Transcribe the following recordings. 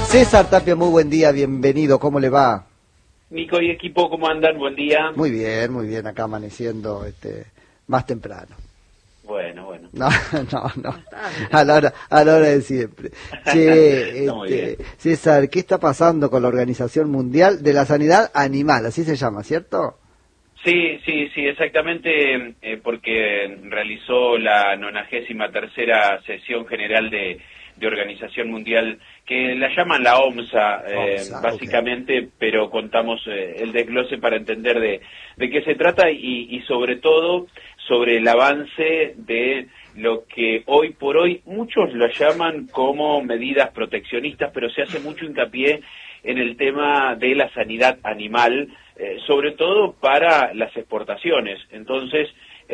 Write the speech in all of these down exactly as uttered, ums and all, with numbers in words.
César Tapia, muy buen día, bienvenido, ¿cómo le va? Nico y equipo, ¿cómo andan? Buen día. Muy bien, muy bien, acá amaneciendo este, más temprano. Bueno, bueno. No, no, no, a la hora, a la hora de siempre. Che, este, César, ¿qué está pasando con la Organización Mundial de la Sanidad Animal? Así se llama, ¿cierto? Sí, sí, sí, exactamente, eh, porque realizó la nonagésima tercera sesión general de, de Organización Mundial, que la llaman la OMSA, eh, OMSA básicamente, okay. Pero contamos eh, el desglose para entender de, de qué se trata y, y sobre todo sobre el avance de lo que hoy por hoy muchos lo llaman como medidas proteccionistas, pero se hace mucho hincapié en el tema de la sanidad animal, eh, sobre todo para las exportaciones. Entonces,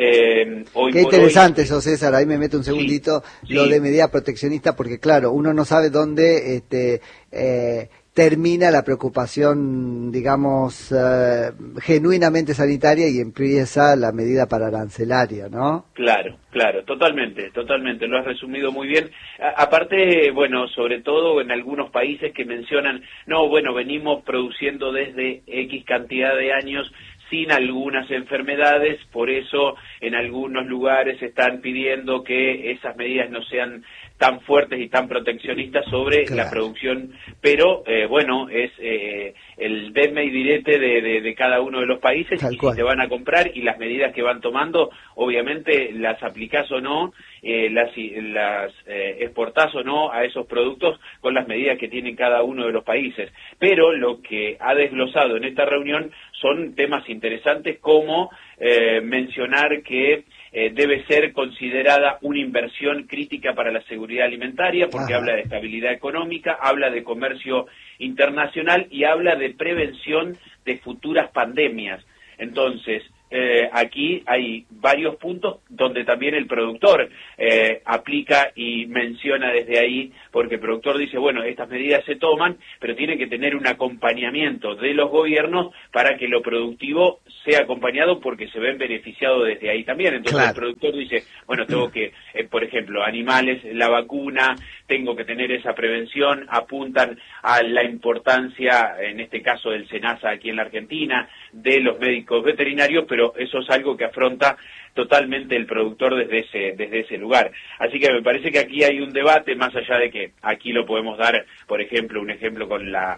eh, hoy Qué por interesante hoy, eso, César, ahí me meto un segundito, sí, lo sí. de medida proteccionista, porque claro, uno no sabe dónde este, eh, termina la preocupación, digamos, eh, genuinamente sanitaria y empieza la medida paraarancelaria, ¿no? Claro, claro, totalmente, totalmente, lo has resumido muy bien. A aparte, bueno, sobre todo en algunos países que mencionan, no, bueno, venimos produciendo desde X cantidad de años sin algunas enfermedades, por eso en algunos lugares están pidiendo que esas medidas no sean tan fuertes y tan proteccionistas sobre claro. la producción, pero eh, bueno, es eh, el deme y direte de, de, de cada uno de los países. Tal y cual. Si te van a comprar y las medidas que van tomando, obviamente las aplicás o no, eh, las, las eh, exportás o no a esos productos con las medidas que tienen cada uno de los países. Pero lo que ha desglosado en esta reunión son temas interesantes como eh, mencionar que eh, debe ser considerada una inversión crítica para la seguridad alimentaria porque Ajá. habla de estabilidad económica, habla de comercio internacional y habla de prevención de futuras pandemias. Entonces, eh, aquí hay varios puntos donde también el productor eh, aplica y menciona desde ahí, porque el productor dice, bueno, estas medidas se toman, pero tiene que tener un acompañamiento de los gobiernos para que lo productivo sea acompañado porque se ven beneficiados desde ahí también. Entonces claro. el productor dice, bueno, tengo que, eh, por ejemplo, animales, la vacuna, tengo que tener esa prevención, apuntan a la importancia, en este caso del SENASA aquí en la Argentina, de los médicos veterinarios, pero eso es algo que afronta totalmente el productor desde ese desde ese lugar. Así que me parece que aquí hay un debate, más allá de que aquí lo podemos dar, por ejemplo, un ejemplo con la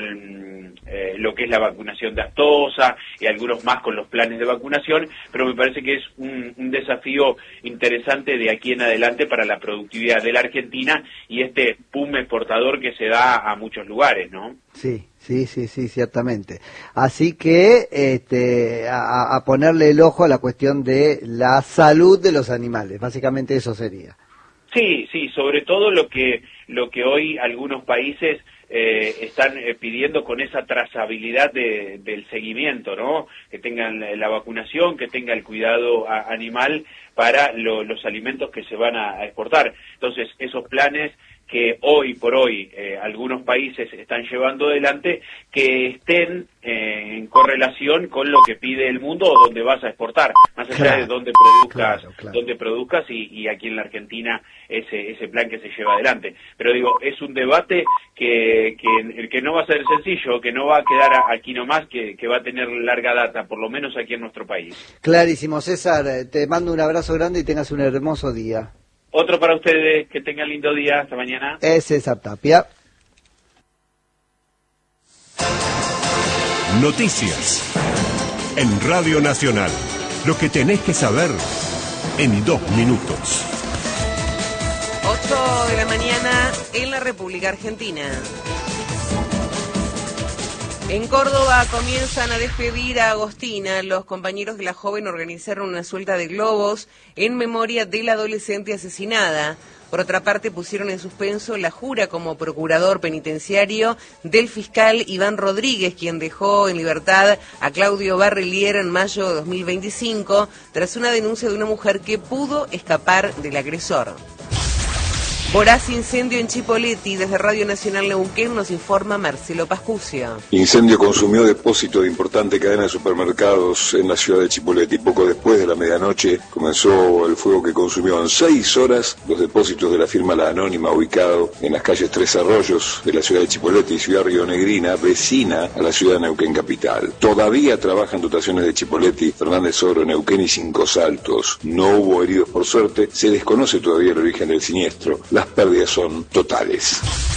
con eh, lo que es la vacunación de aftosa y algunos más con los planes de vacunación, pero me parece que es un, un desafío interesante de aquí en adelante para la productividad de la Argentina y este boom exportador que se da a muchos lugares, ¿no? Sí, sí, sí, sí, ciertamente. Así que este, a, a ponerle el ojo a la cuestión de la salud de los animales, básicamente eso sería. Sí, sí, sobre todo lo que lo que hoy algunos países eh, están eh, pidiendo con esa trazabilidad de, del seguimiento, ¿no? Que tengan la vacunación, que tenga el cuidado a, animal para lo, los alimentos que se van a, a exportar. Entonces, esos planes que hoy por hoy eh, algunos países están llevando adelante, que estén eh, en correlación con lo que pide el mundo o donde vas a exportar, más allá claro, de donde produzcas, claro, claro. donde produzcas y, y aquí en la Argentina ese ese plan que se lleva adelante. Pero digo, es un debate que que, que no va a ser sencillo, que no va a quedar aquí nomás, que, que va a tener larga data, por lo menos aquí en nuestro país. Clarísimo, César, te mando un abrazo grande y tengas un hermoso día. Otro para ustedes, que tengan lindo día, hasta mañana. Es César Tapia. Noticias en Radio Nacional. Lo que tenés que saber en dos minutos. ocho de la mañana en la República Argentina. En Córdoba comienzan a despedir a Agostina. Los compañeros de la joven organizaron una suelta de globos en memoria de la adolescente asesinada. Por otra parte, pusieron en suspenso la jura como procurador penitenciario del fiscal Iván Rodríguez, quien dejó en libertad a Claudio Barrelier en mayo de dos mil veinticinco, tras una denuncia de una mujer que pudo escapar del agresor. Voraz incendio en Chipoleti. Desde Radio Nacional Neuquén nos informa Marcelo Pascucia. Incendio consumió depósito de importante cadena de supermercados en la ciudad de Chipoleti. Poco después de la medianoche comenzó el fuego que consumió en seis horas los depósitos de la firma La Anónima, ubicado en las calles Tres Arroyos de la ciudad de Chipoleti, ciudad rionegrina, vecina a la ciudad de Neuquén capital. Todavía trabajan dotaciones de Chipoleti, Fernández Oro, Neuquén y Cinco Saltos. No hubo heridos por suerte. Se desconoce todavía el origen del siniestro. Las pérdidas son totales.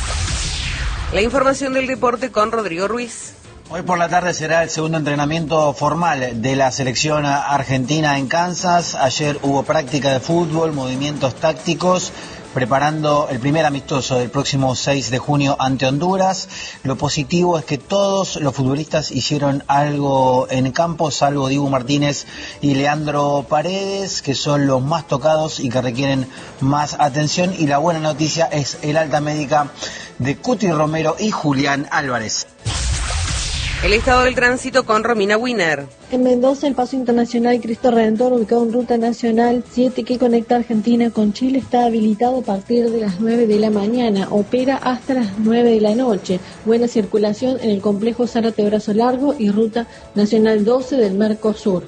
La información del deporte con Rodrigo Ruiz. Hoy por la tarde será el segundo entrenamiento formal de la selección argentina en Kansas. Ayer hubo práctica de fútbol, movimientos tácticos, preparando el primer amistoso del próximo seis de junio ante Honduras. Lo positivo es que todos los futbolistas hicieron algo en campo, salvo Dibu Martínez y Leandro Paredes, que son los más tocados y que requieren más atención. Y la buena noticia es el alta médica de Cuti Romero y Julián Álvarez. El estado del tránsito con Romina Wiener. En Mendoza, el paso internacional Cristo Redentor, ubicado en ruta nacional siete que conecta Argentina con Chile, está habilitado a partir de las nueve de la mañana. Opera hasta las nueve de la noche. Buena circulación en el complejo Zárate Brazo Largo y ruta nacional doce del Mercosur.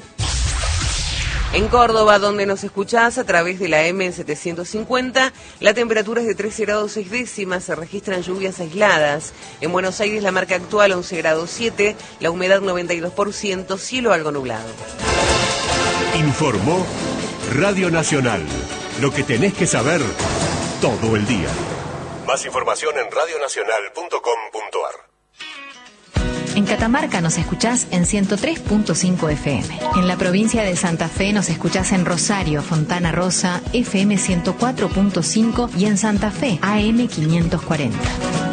En Córdoba, donde nos escuchás a través de la M setecientos cincuenta, la temperatura es de trece grados seis décimas, se registran lluvias aisladas. En Buenos Aires la marca actual once grados siete, la humedad noventa y dos por ciento, cielo algo nublado. Informó Radio Nacional, lo que tenés que saber todo el día. Más información en radio nacional punto com punto ar. En Catamarca nos escuchás en ciento tres punto cinco F M. En la provincia de Santa Fe nos escuchás en Rosario, Fontana Rosa, F M ciento cuatro punto cinco y en Santa Fe, A M quinientos cuarenta.